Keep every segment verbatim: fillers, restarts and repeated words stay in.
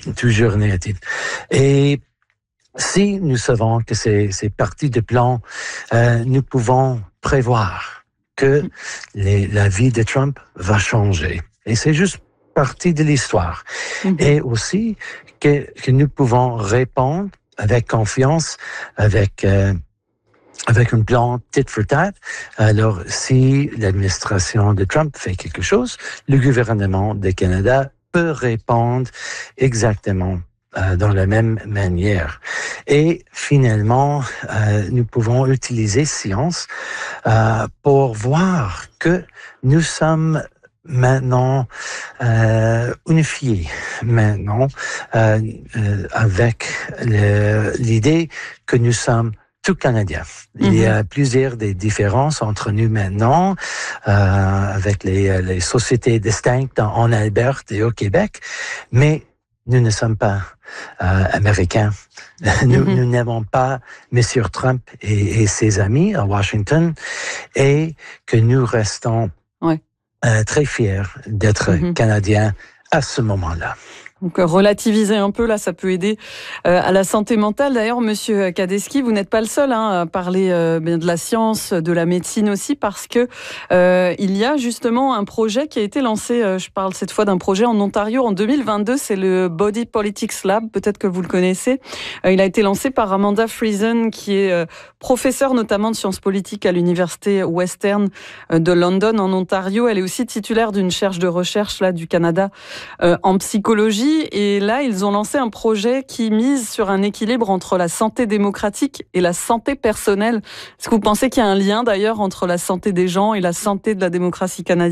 toujours négatif. Et si nous savons que c'est, c'est partie du plan, euh, nous pouvons prévoir que les, la vie de Trump va changer. Et c'est juste partie de l'histoire. Mm-hmm. Et aussi que, que nous pouvons répondre avec confiance, avec... Euh, avec un plan tit for tat. Alors, si l'administration de Trump fait quelque chose, le gouvernement du Canada peut répondre exactement euh, dans la même manière. Et finalement, euh, nous pouvons utiliser science euh, pour voir que nous sommes maintenant euh, unifiés, maintenant, euh, euh, avec le, l'idée que nous sommes tout Canadien. Il y a plusieurs des différences entre nous maintenant, euh, avec les, les sociétés distinctes en, en Alberta et au Québec, mais nous ne sommes pas euh, américains. Nous, mm-hmm. nous n'avons pas M. Trump et, et ses amis à Washington, et que nous restons ouais. euh, très fiers d'être mm-hmm. Canadiens à ce moment-là. Donc relativiser un peu, là, ça peut aider euh, à la santé mentale. D'ailleurs, Monsieur Kadeski, vous n'êtes pas le seul hein, à parler euh, de la science, de la médecine aussi, parce que euh, il y a justement un projet qui a été lancé, euh, je parle cette fois d'un projet en Ontario en deux mille vingt-deux, c'est le Body Politics Lab, peut-être que vous le connaissez. Euh, il a été lancé par Amanda Friesen, qui est euh, professeure notamment de sciences politiques à l'Université Western de London en Ontario. Elle est aussi titulaire d'une chaire de recherche là, du Canada euh, en psychologie. Et là, ils ont lancé un projet qui mise sur un équilibre entre la santé démocratique et la santé personnelle. Est-ce que vous pensez qu'il y a un lien d'ailleurs entre la santé des gens et la santé de la démocratie canadienne ?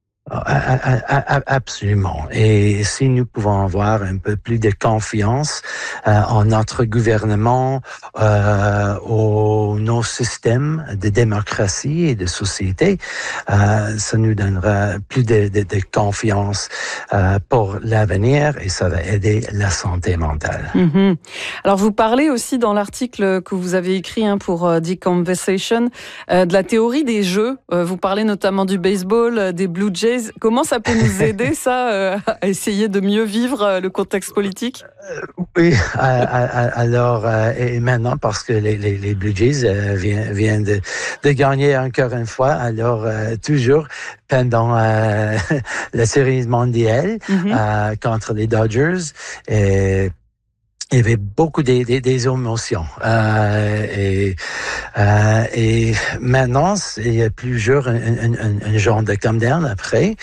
Absolument. Et si nous pouvons avoir un peu plus de confiance euh, en notre gouvernement, euh, au nos systèmes de démocratie et de société, euh, ça nous donnera plus de, de, de confiance euh, pour l'avenir et ça va aider la santé mentale. Mm-hmm. Alors vous parlez aussi dans l'article que vous avez écrit hein, pour euh, The Conversation euh, de la théorie des jeux. Euh, vous parlez notamment du baseball, euh, des Blue Jays. Comment ça peut nous aider, ça, euh, à essayer de mieux vivre euh, le contexte politique ? euh, Oui, alors, euh, et maintenant, parce que les, les, les Blue Jays euh, viennent, viennent de, de gagner encore une fois, alors euh, toujours pendant euh, la série mondiale mm-hmm. euh, contre les Dodgers, et il y avait beaucoup des, des, des émotions. Euh, et, euh, et maintenant, il y a plusieurs un, un, un, un genre de come down après.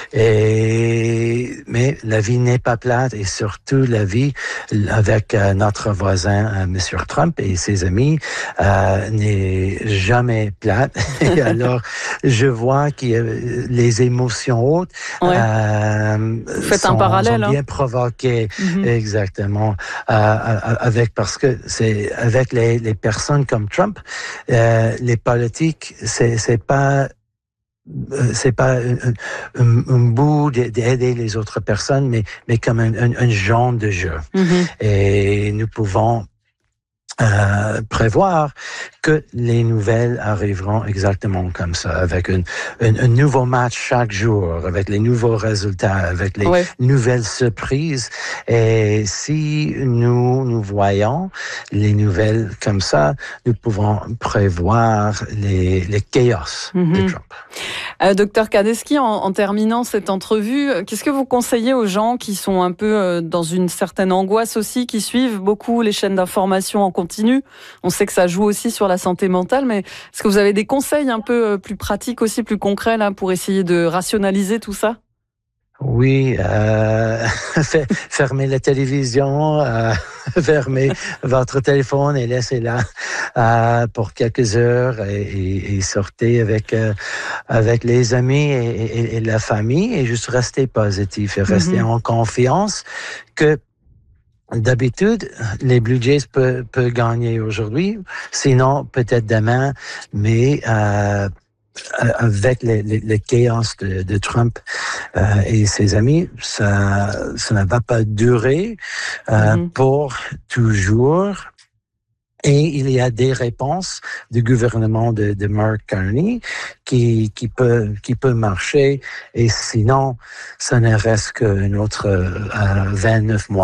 Et, mais la vie n'est pas plate et surtout la vie avec euh, notre voisin, euh, M. Trump et ses amis, euh, n'est jamais plate. Et alors, je vois que les émotions hautes ouais. euh, Vous faites sont, un parallèle, sont bien hein. provoquées. Mm-hmm. Exactement. Euh, avec parce que c'est avec les, les personnes comme Trump, euh, les politiques, c'est c'est pas euh, c'est pas un, un, un bout d'aider les autres personnes, mais mais comme un, un, un genre de jeu. Mm-hmm. Et nous pouvons Euh, prévoir que les nouvelles arriveront exactement comme ça, avec une, une, un nouveau match chaque jour, avec les nouveaux résultats, avec les ouais. nouvelles surprises. Et si nous, nous voyons les nouvelles comme ça, nous pouvons prévoir les, les chaos mm-hmm. de Trump. Euh, Docteur Kadeski, en, en terminant cette entrevue, qu'est-ce que vous conseillez aux gens qui sont un peu euh, dans une certaine angoisse aussi, qui suivent beaucoup les chaînes d'information en continu ? On sait que ça joue aussi sur la santé mentale, mais est-ce que vous avez des conseils un peu plus pratiques aussi, plus concrets là, pour essayer de rationaliser tout ça ? Oui, euh, fermez la télévision, euh, fermez votre téléphone et laissez-la euh, pour quelques heures et, et, et sortez avec euh, avec les amis et, et, et la famille et juste restez positif et restez mm-hmm. en confiance que d'habitude, les Blue Jays peuvent, peuvent gagner aujourd'hui, sinon peut-être demain, mais euh, avec le, le, le chaos de, de Trump euh, et ses amis, ça, ça ne va pas durer euh, mm-hmm. pour toujours. Et il y a des réponses du gouvernement de, de Mark Carney qui, qui peut, qui peut marcher. Et sinon, ça ne reste qu'un autre euh, vingt-neuf mois.